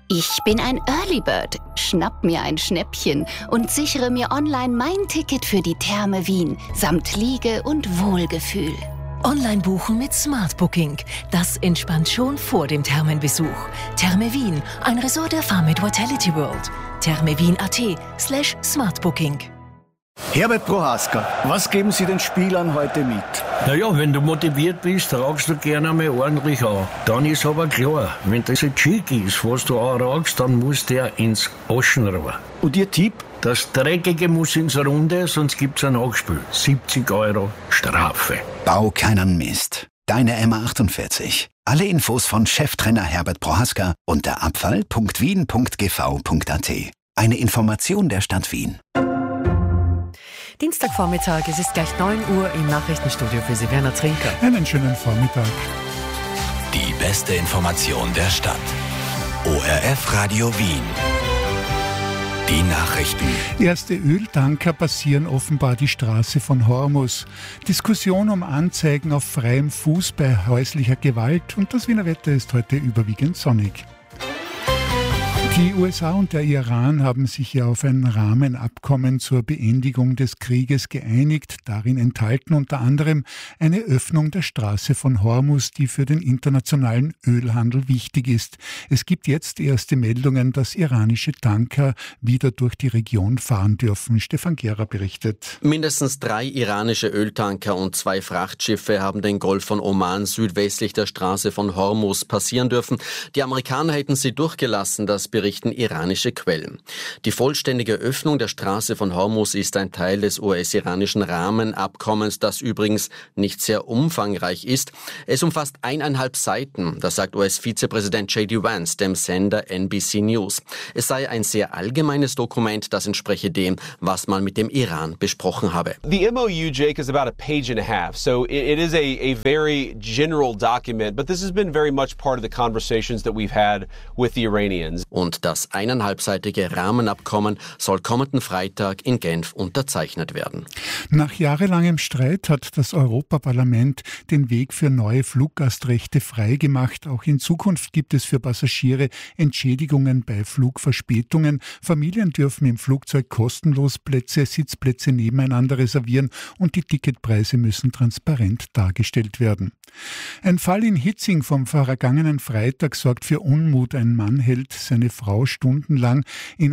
Ich bin ein Early Bird, schnapp mir ein Schnäppchen und sichere mir online mein Ticket für die Therme Wien, samt Liege und Wohlgefühl. Online buchen mit Smart Booking. Das entspannt schon vor dem Thermenbesuch. Therme Wien, ein Resort der Farmit Vitality World. thermewien.at/smartbooking. Herbert Prohaska, was geben Sie den Spielern heute mit? Naja, wenn du motiviert bist, tragst du gerne einmal ordentlich an. Dann ist aber klar, wenn das ein Chick ist, was du anragst, dann muss der ins Aschenrohr. Und Ihr Tipp? Das Dreckige muss ins Runde, sonst gibt's ein Nachspiel. 70 Euro Strafe. Bau keinen Mist. Deine M48. Alle Infos von Cheftrainer Herbert Prohaska unter abfall.wien.gv.at. Eine Information der Stadt Wien. Dienstagvormittag, es ist gleich 9 Uhr im Nachrichtenstudio für Sie, Werner Trinker. Einen schönen Vormittag. Die beste Information der Stadt. ORF Radio Wien. Die Nachrichten. Erste Öltanker passieren offenbar die Straße von Hormus. Diskussion um Anzeigen auf freiem Fuß bei häuslicher Gewalt und das Wiener Wetter ist heute überwiegend sonnig. Die USA und der Iran haben sich ja auf ein Rahmenabkommen zur Beendigung des Krieges geeinigt. Darin enthalten unter anderem eine Öffnung der Straße von Hormus, die für den internationalen Ölhandel wichtig ist. Es gibt jetzt erste Meldungen, dass iranische Tanker wieder durch die Region fahren dürfen. Stefan Gera berichtet. Mindestens 3 iranische Öltanker und 2 Frachtschiffe haben den Golf von Oman südwestlich der Straße von Hormus passieren dürfen. Die Amerikaner hätten sie durchgelassen, das berichten iranische Quellen. Die vollständige Öffnung der Straße von Hormus ist ein Teil des US-iranischen Rahmenabkommens, das übrigens nicht sehr umfangreich ist. Es umfasst 1,5 Seiten, das sagt US-Vizepräsident J.D. Vance dem Sender NBC News. Es sei ein sehr allgemeines Dokument, das entspreche dem, was man mit dem Iran besprochen habe. The MOU, Jake, is about a page and a half, so it is a very general document, but this has been very much part of the conversations that we've had with the Iranians. Und das 1,5-seitige Rahmenabkommen soll kommenden Freitag in Genf unterzeichnet werden. Nach jahrelangem Streit hat das Europaparlament den Weg für neue Fluggastrechte freigemacht. Auch in Zukunft gibt es für Passagiere Entschädigungen bei Flugverspätungen. Familien dürfen im Flugzeug kostenlos Sitzplätze nebeneinander reservieren und die Ticketpreise müssen transparent dargestellt werden. Ein Fall in Hitzing vom vergangenen Freitag sorgt für Unmut. Ein Mann hält seine Frau stundenlang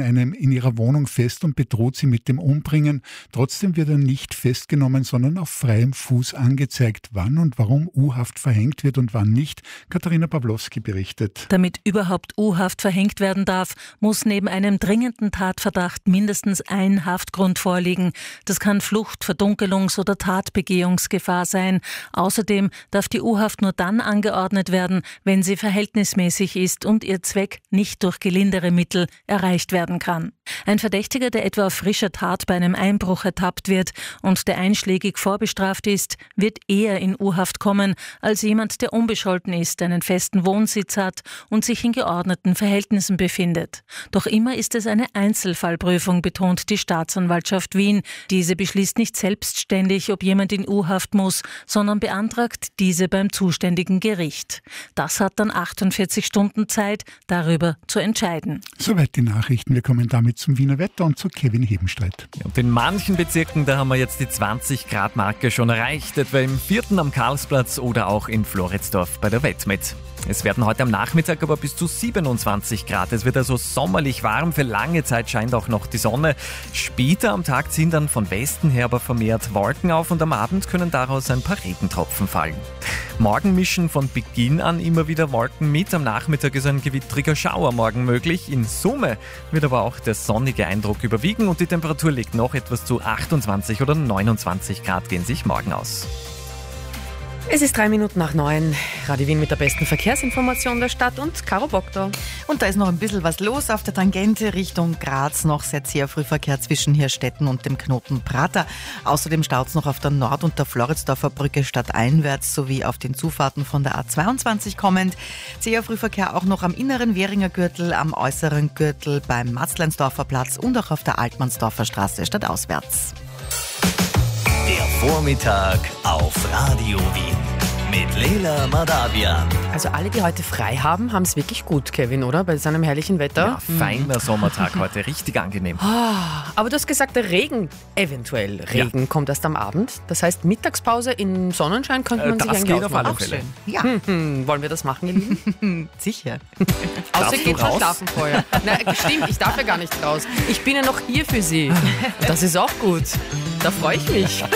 in ihrer Wohnung fest und bedroht sie mit dem Umbringen. Trotzdem wird er nicht festgenommen, sondern auf freiem Fuß angezeigt. Wann und warum U-Haft verhängt wird und wann nicht, Katharina Pawlowski berichtet. Damit überhaupt U-Haft verhängt werden darf, muss neben einem dringenden Tatverdacht mindestens ein Haftgrund vorliegen. Das kann Flucht, Verdunkelungs- oder Tatbegehungsgefahr sein. Außerdem darf die U-Haft nur dann angeordnet werden, wenn sie verhältnismäßig ist und ihr Zweck nicht durch gelindere Mittel erreicht werden kann. Ein Verdächtiger, der etwa auf frischer Tat bei einem Einbruch ertappt wird und der einschlägig vorbestraft ist, wird eher in U-Haft kommen als jemand, der unbescholten ist, einen festen Wohnsitz hat und sich in geordneten Verhältnissen befindet. Doch immer ist es eine Einzelfallprüfung, betont die Staatsanwaltschaft Wien. Diese beschließt nicht selbstständig, ob jemand in U-Haft muss, sondern beantragt diese beim zuständigen Gericht. Das hat dann 48 Stunden Zeit, darüber zu entscheiden. Soweit die Nachrichten. Wir kommen damit zum Wiener Wetter und zu Kevin Hebenstreit. Und in manchen Bezirken, da haben wir jetzt die 20-Grad-Marke schon erreicht, etwa im 4. am Karlsplatz oder auch in Floridsdorf bei der Wettmet. Es werden heute am Nachmittag aber bis zu 27 Grad. Es wird also sommerlich warm. Für lange Zeit scheint auch noch die Sonne. Später am Tag ziehen dann von Westen her aber vermehrt Wolken auf und am Abend können daraus ein paar Regentropfen fallen. Morgen mischen von Beginn an immer wieder Wolken mit. Am Nachmittag ist ein gewittriger Schauer morgen möglich. In Summe wird aber auch der sonnige Eindruck überwiegen und die Temperatur liegt noch etwas zu 28 oder 29 Grad gehen sich morgen aus. Es ist 3 Minuten nach 9. Radio Wien mit der besten Verkehrsinformation der Stadt und Caro Boktor. Und da ist noch ein bisschen was los auf der Tangente Richtung Graz. Noch sehr Frühverkehr zwischen Hirstetten und dem Knoten Prater. Außerdem staut es noch auf der Nord- und der Floridsdorfer Brücke stadteinwärts sowie auf den Zufahrten von der A22 kommend. Zäher Frühverkehr auch noch am inneren Währinger Gürtel, am äußeren Gürtel beim Matzleinsdorfer Platz und auch auf der Altmannsdorfer Straße stadtauswärts. Der Vormittag auf Radio Wien. mit Leila Madavian. Also alle, die heute frei haben, haben es wirklich gut, Kevin, oder? Bei seinem herrlichen Wetter. Ja, feiner Sommertag heute, richtig angenehm. Aber du hast gesagt, der Regen, eventuell Regen, kommt erst am Abend. Das heißt, Mittagspause in Sonnenschein könnte man sich das eigentlich geht auf alle ausmachen. Fälle. Ja, Wollen wir das machen, ihr Lieben? sicher. Außer Darfst geht du schon raus? schlafen vorher. Nein, stimmt, ich darf ja gar nicht raus. Ich bin ja noch hier für Sie. Das ist auch gut. Da freue ich mich.